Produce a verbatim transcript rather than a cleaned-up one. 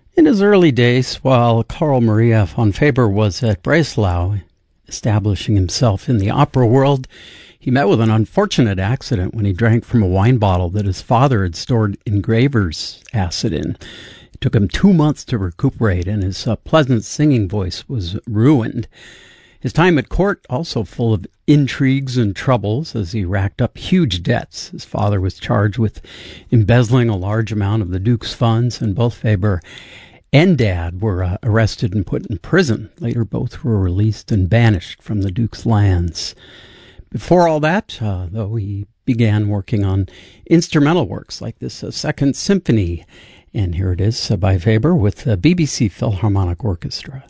In his early days, while Carl Maria von Faber was at Breslau, establishing himself in the opera world, he met with an unfortunate accident when he drank from a wine bottle that his father had stored engraver's acid in. It took him two months to recuperate, and his uh, pleasant singing voice was ruined. His time at court also full of intrigues and troubles as he racked up huge debts. His father was charged with embezzling a large amount of the Duke's funds, and both Faber and Dad were uh, arrested and put in prison. Later, both were released and banished from the Duke's lands. Before all that, uh, though, he began working on instrumental works like this uh, Second Symphony. And here it is uh, by Faber with the B B C Philharmonic Orchestra.